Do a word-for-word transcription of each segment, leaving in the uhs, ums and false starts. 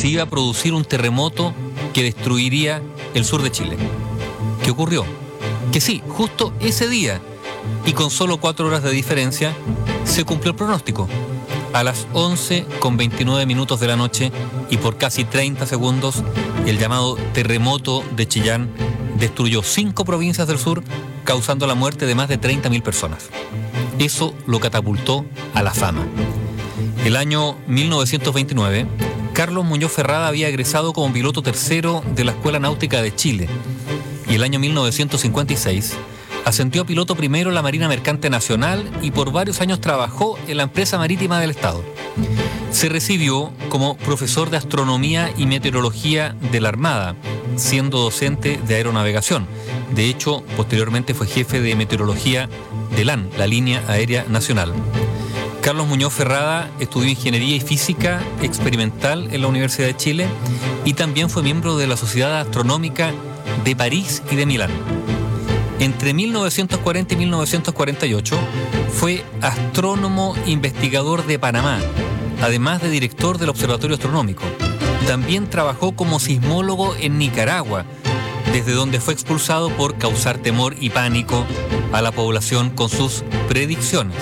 se iba a producir un terremoto que destruiría el sur de Chile. ¿Qué ocurrió? Que sí, justo ese día, y con solo cuatro horas de diferencia, se cumplió el pronóstico. A las once con veintinueve minutos de la noche y por casi treinta segundos, el llamado terremoto de Chillán destruyó cinco provincias del sur, causando la muerte de más de treinta mil personas. Eso lo catapultó a la fama. El año mil novecientos veintinueve, Carlos Muñoz Ferrada había egresado como piloto tercero de la Escuela Náutica de Chile. Y el año mil novecientos cincuenta y seis ascendió a piloto primero en la Marina Mercante Nacional y por varios años trabajó en la empresa marítima del Estado. Se recibió como profesor de astronomía y meteorología de la Armada, siendo docente de aeronavegación. De hecho, posteriormente fue jefe de meteorología de LAN, la Línea Aérea Nacional. Carlos Muñoz Ferrada estudió Ingeniería y Física Experimental en la Universidad de Chile y también fue miembro de la Sociedad Astronómica de París y de Milán. Entre mil novecientos cuarenta y mil novecientos cuarenta y ocho fue astrónomo investigador de Panamá, además de director del Observatorio Astronómico. También trabajó como sismólogo en Nicaragua, desde donde fue expulsado por causar temor y pánico a la población con sus predicciones.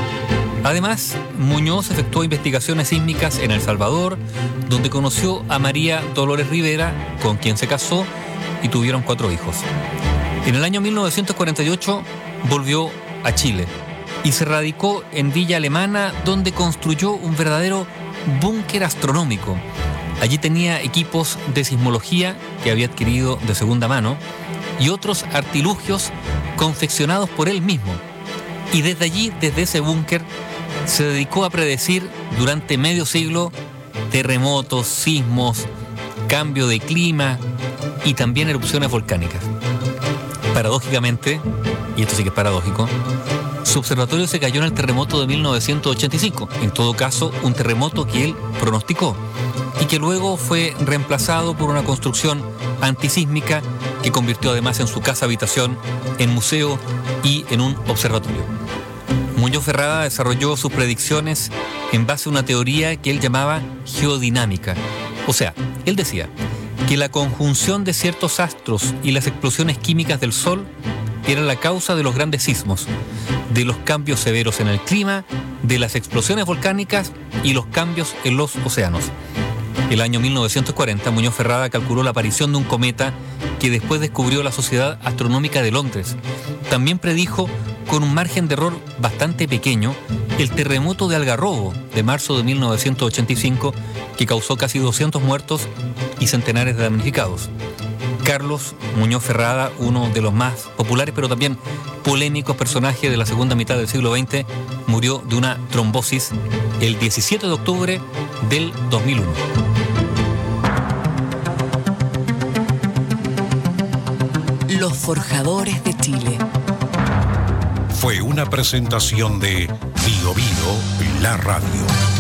Además, Muñoz efectuó investigaciones sísmicas en El Salvador, donde conoció a María Dolores Rivera, con quien se casó y tuvieron cuatro hijos. En el año mil novecientos cuarenta y ocho volvió a Chile y se radicó en Villa Alemana, donde construyó un verdadero búnker astronómico. Allí tenía equipos de sismología que había adquirido de segunda mano y otros artilugios confeccionados por él mismo. Y desde allí, desde ese búnker, se dedicó a predecir durante medio siglo terremotos, sismos, cambio de clima y también erupciones volcánicas. Paradójicamente, y esto sí que es paradójico, su observatorio se cayó en el terremoto de mil novecientos ochenta y cinco, en todo caso un terremoto que él pronosticó y que luego fue reemplazado por una construcción antisísmica que convirtió además en su casa habitación, en museo y en un observatorio. Muñoz Ferrada desarrolló sus predicciones en base a una teoría que él llamaba geodinámica. O sea, él decía que la conjunción de ciertos astros y las explosiones químicas del Sol eran la causa de los grandes sismos, de los cambios severos en el clima, de las explosiones volcánicas y los cambios en los océanos. El año mil novecientos cuarenta, Muñoz Ferrada calculó la aparición de un cometa que después descubrió la Sociedad Astronómica de Londres. También predijo, con un margen de error bastante pequeño, el terremoto de Algarrobo de marzo de mil novecientos ochenta y cinco, que causó casi doscientos muertos y centenares de damnificados. Carlos Muñoz Ferrada, uno de los más populares pero también polémicos personajes de la segunda mitad del siglo veinte, murió de una trombosis el diecisiete de octubre del dos mil uno. Los Forjadores de Chile. Fue una presentación de Bio Bio, la radio.